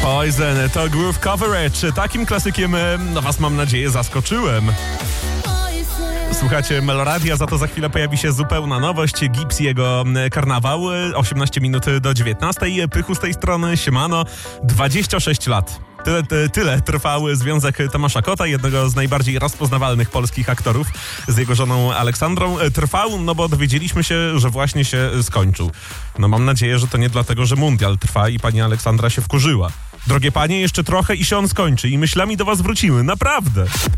Poison to Groove Coverage. Takim klasykiem was, mam nadzieję, zaskoczyłem. Słuchacie Meloradia, za to za chwilę pojawi się zupełna nowość. Gips i jego karnawał. 18 minut do 19. Pychu z tej strony, siemano. 26 lat. Tyle trwał związek Tomasza Kota, jednego z najbardziej rozpoznawalnych polskich aktorów, z jego żoną Aleksandrą. Trwał, no bo dowiedzieliśmy się, że właśnie się skończył. No mam nadzieję, że to nie dlatego, że mundial trwa i pani Aleksandra się wkurzyła. Drogie panie, jeszcze trochę i się on skończy i myślami do was wrócimy, naprawdę.